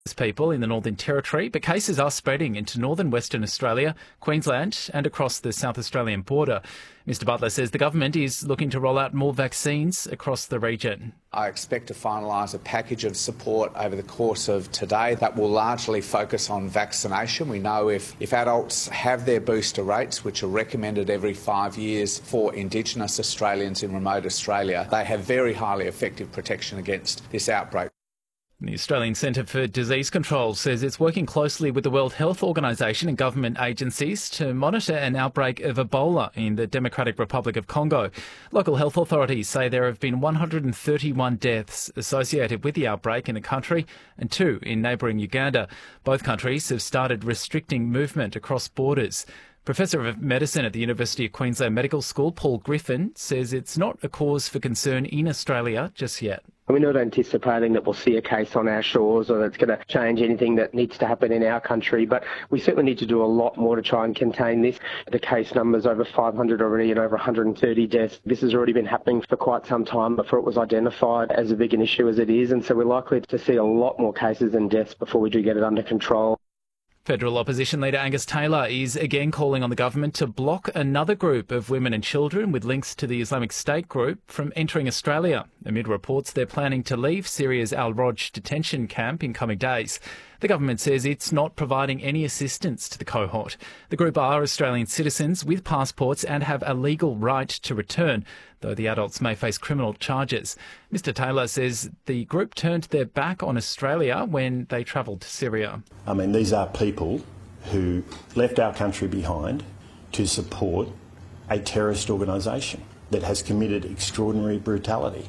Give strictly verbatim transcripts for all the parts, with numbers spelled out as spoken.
people in the Northern Territory, but cases are spreading into northern Western Australia, Queensland and across the South Australian border. Mister Butler says the government is looking to roll out more vaccines across the region. I expect to finalise a package of support over the course of today that will largely focus on vaccination. We know if, if adults have their booster rates, which are recommended every five years for Indigenous Australians in remote Australia, they have very highly effective protection against this outbreak. The Australian Centre for Disease Control says it's working closely with the World Health Organisation and government agencies to monitor an outbreak of Ebola in the Democratic Republic of Congo. Local health authorities say there have been one hundred thirty-one deaths associated with the outbreak in the country and two in neighbouring Uganda. Both countries have started restricting movement across borders. Professor of Medicine at the University of Queensland Medical School, Paul Griffin, says it's not a cause for concern in Australia just yet. We're not anticipating that we'll see a case on our shores or that's going to change anything that needs to happen in our country, but we certainly need to do a lot more to try and contain this. The case numbers over five hundred already and over one hundred thirty deaths. This has already been happening for quite some time before it was identified as a big an issue as it is, and so we're likely to see a lot more cases and deaths before we do get it under control. Federal opposition leader Angus Taylor is again calling on the government to block another group of women and children with links to the Islamic State group from entering Australia, amid reports they're planning to leave Syria's Al-Roj detention camp in coming days. The government says it's not providing any assistance to the cohort. The group are Australian citizens with passports and have a legal right to return, though the adults may face criminal charges. Mister Taylor says the group turned their back on Australia when they travelled to Syria. I mean, these are people who left our country behind to support a terrorist organisation that has committed extraordinary brutality.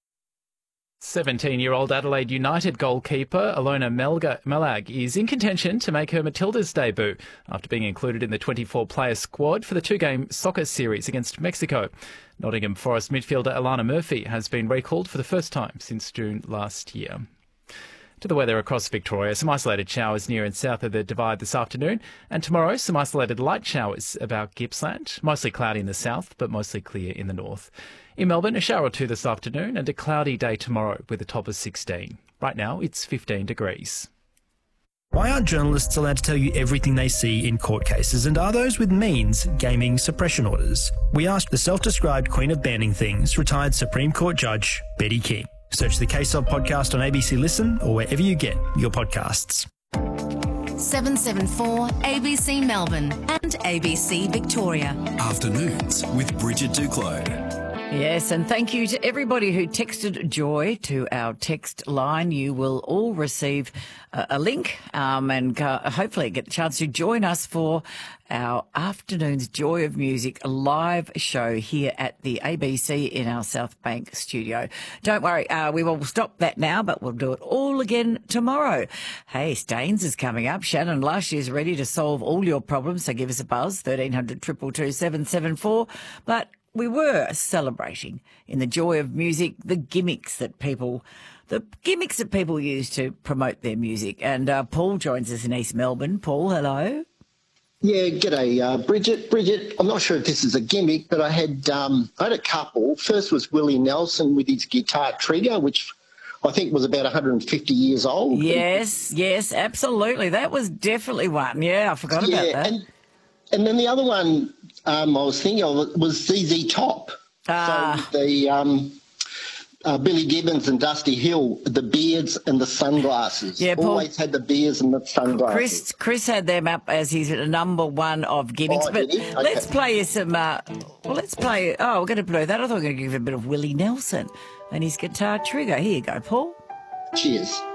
seventeen-year-old Adelaide United goalkeeper Alona Melag is in contention to make her Matildas debut after being included in the twenty-four player squad for the two-game soccer series against Mexico. Nottingham Forest midfielder Alana Murphy has been recalled for the first time since June last year. To the weather across Victoria, some isolated showers near and south of the Divide this afternoon, and tomorrow some isolated light showers about Gippsland, mostly cloudy in the south but mostly clear in the north. In Melbourne, a shower or two this afternoon and a cloudy day tomorrow with a top of sixteen. Right now it's fifteen degrees. Why aren't journalists allowed to tell you everything they see in court cases, and are those with means gaming suppression orders? We asked the self-described queen of banning things, retired Supreme Court Judge Betty King. Search the Case Of podcast on A B C Listen or wherever you get your podcasts. seven seven four A B C Melbourne and A B C Victoria. Afternoons with Bridget Duclos. Yes, and thank you to everybody who texted Joy to our text line. You will all receive a, a link um, and uh, hopefully get the chance to join us for our Afternoons Joy of Music live show here at the A B C in our South Bank studio. Don't worry, uh, we will stop that now, but we'll do it all again tomorrow. Hey, Staines is coming up. Shannon Lush is ready to solve all your problems, so give us a buzz, thirteen hundred, two two two, seven seven four. But we were celebrating in the joy of music the gimmicks that people, the gimmicks that people use to promote their music. And uh, Paul joins us in East Melbourne. Paul, hello. Yeah, g'day, uh, Bridget. Bridget, I'm not sure if this is a gimmick, but I had um, I had a couple. First was Willie Nelson with his guitar trigger, which I think was about one hundred fifty years old. Yes, yes, absolutely. That was definitely one. Yeah, I forgot yeah, about that. And, and then the other one um, I was thinking of was Z Z Top. Ah. So the um, uh, Billy Gibbons and Dusty Hill, the beards and the sunglasses. Yeah, Paul, always had the beards and the sunglasses. Chris, Chris had them up as his number one of gimmicks. Oh, but did he? Okay. let's play you some. Uh, well, let's play. Oh, we're going to play that. I thought we were going to give you a bit of Willie Nelson and his guitar trigger. Here you go, Paul. Cheers.